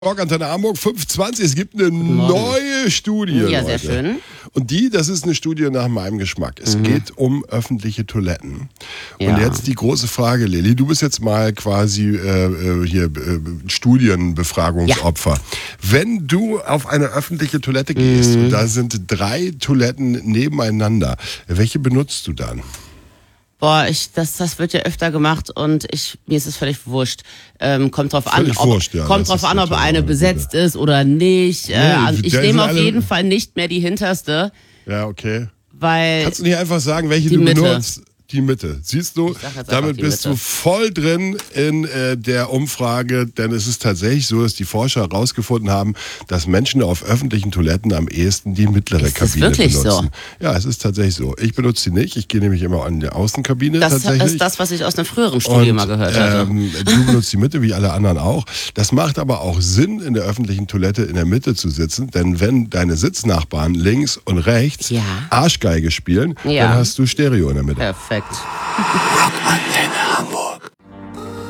Antenne Hamburg 520. Es gibt eine neue Studie. Ja, Leute. sehr schön. Und das ist eine Studie nach meinem Geschmack. Es geht um öffentliche Toiletten. Ja. Und jetzt die große Frage, Lilly. Du bist jetzt mal quasi Studienbefragungsopfer. Ja. Wenn du auf eine öffentliche Toilette gehst und da sind 3 Toiletten nebeneinander, welche benutzt du dann? Boah, das wird ja öfter gemacht und mir ist es völlig wurscht. Kommt drauf an, ob eine besetzt ist oder nicht. Ich nehme auf jeden Fall nicht mehr die hinterste. Ja, okay. Weil kannst du nicht einfach sagen, welche du benutzt? Die Mitte. Siehst du, damit bist du voll drin in der Umfrage, denn es ist tatsächlich so, dass die Forscher herausgefunden haben, dass Menschen auf öffentlichen Toiletten am ehesten die mittlere Kabine benutzen. Ist das wirklich so? Ja, es ist tatsächlich so. Ich benutze sie nicht, ich gehe nämlich immer in die Außenkabine tatsächlich. Das ist das, was ich aus einer früheren Studie mal gehört hatte. Du benutzt die Mitte, wie alle anderen auch. Das macht aber auch Sinn, in der öffentlichen Toilette in der Mitte zu sitzen, denn wenn deine Sitznachbarn links und rechts Arschgeige spielen, dann hast du Stereo in der Mitte. Perfekt. Rock Antenne Hamburg.